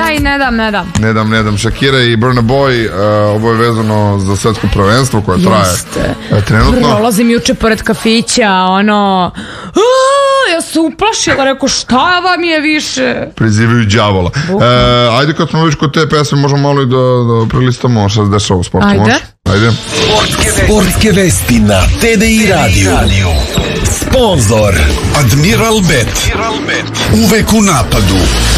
Aj, ne dam. Ne dam. Shakira i Burna Boy, ovo je vezano za svetsko prvenstvo koje traje trenutno. Prolazim juče pored kafića, ja se uplašila, rekao šta vam je više? Prizivaju đavola. Ajde, kad smo već kod te pesme, možemo malo i da prilistamo šta se dešava u sportu. Ajde. Sportske vesti na TDI Radio. Sponzor Admiral Bet. Uvek u napadu.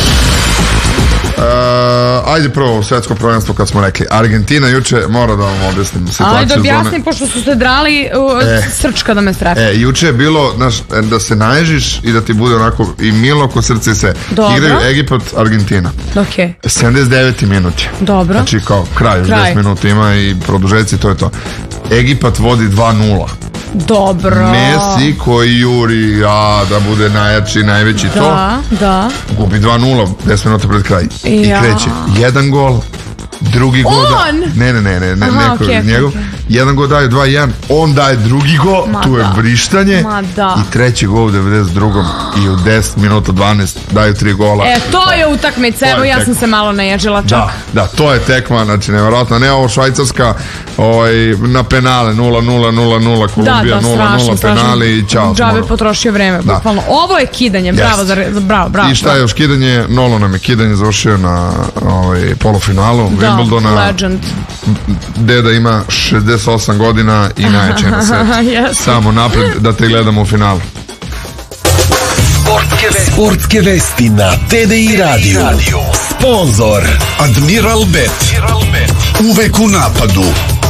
Ajde prvo svetsko prvenstvo kad smo rekli. Argentina juče, mora da vam objasnim situaciju. Ajde objasnim, pošto su se drali srčka da me strepe. Juče je bilo, znaš, da se naježiš i da ti bude onako i milo ko srce i sve. Igraju Egipat, Argentina. 79. minut je. Dobro. Znači kao kraj, 10 minuta ima i produžeci, to je to. Egipat vodi 2-0. Dobro. Messi koji juri da bude najjači, najveći da. Gubi 2-0 10 minuta pred kraj. I kreće jedan gol, drugi gol njegov. Jedan gol daje 2-1, on daje drugi gol, tu je vrištanje i treći gol u 92. i u 10 minuta 12 daju 3 gola. To je utakmica, evo ja sam se malo naježila čak. Da, to je tekma, znači nevjerojatno, ne ovo Švajcarska na penale 0-0, Kolumbija 0-0 penali i čao. Džabe potrošio vreme, bukvalno. Ovo je kidanje, bravo. I šta je još kidanje? Nolo nam je kidanje završio na polufinalu Wimbledona. Legend. Deda ima 68 godina i najjače na svijetu. Samo napred da te gledamo u finalu. Sportske vesti na TDI Radio. Sponzor Admiral Bet. Uvek u napadu.